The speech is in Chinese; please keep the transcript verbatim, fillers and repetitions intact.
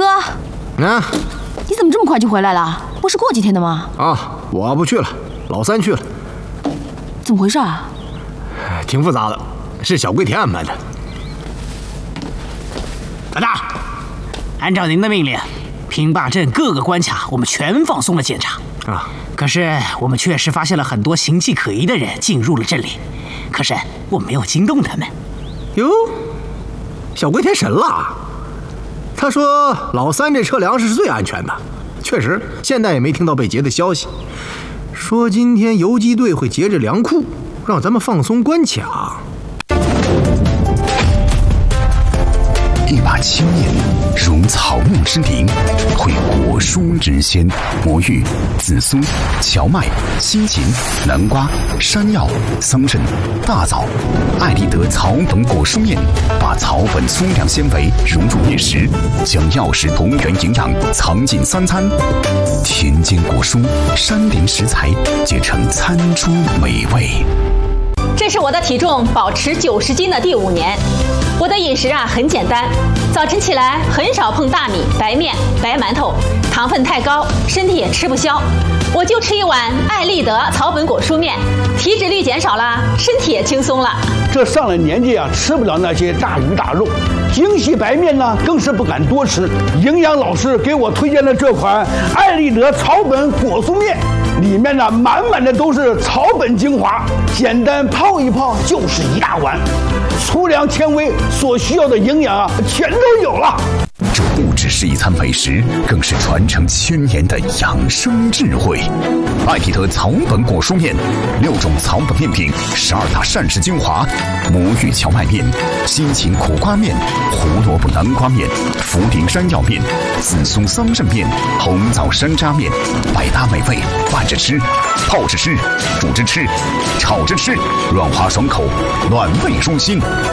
哥， 啊， 你怎么这么快就回来了？不是过几天的吗？ 啊，我不去了，老三去了。 怎么回事啊？ 挺复杂的，是小桂田安排的。 老大，按照您的命令，平坝镇各个关卡我们全放松了检查啊。 可是我们确实发现了很多形迹可疑的人进入了镇里，可是我们没有惊动他们。 哟，小桂田神了。他说老三这车粮食是最安全的，确实，现在也没听到被劫的消息。说今天游击队会劫持粮库，让咱们放松关卡。 一把青叶如草木之灵，会果蔬之鲜，魔芋、紫苏、荞麦、西芹、南瓜、山药、桑葚、大枣、艾丽德草本果蔬面，把草本粗粮纤维融入饮食，将药食同源营养藏进三餐。田间果蔬、山林食材结成餐桌美味。 这是我的体重保持九十斤的第五年。我的饮食啊很简单，早晨起来很少碰大米、白面、白馒头，糖分太高，身体也吃不消。我就吃一碗艾丽德草本果蔬面，体脂率减少了，身体也轻松了。 这上了年纪啊，吃不了那些大鱼大肉，精细白面呢更是不敢多吃。营养老师给我推荐了这款艾丽德草本果蔬面，里面呢满满的都是草本精华，简单泡一泡就是一大碗，粗粮纤维所需要的营养啊全都有了。 这不只是一餐美食，更是传承千年的养生智慧。艾丽德草本果蔬面，六种草本面品，十二大膳食精华：魔芋荞麦面、西芹苦瓜面、胡萝卜南瓜面、茯苓山药面、紫苏桑葚面、红枣山楂面，百搭美味，拌着吃，泡着吃，煮着吃，炒着吃，软滑爽口，暖胃舒心。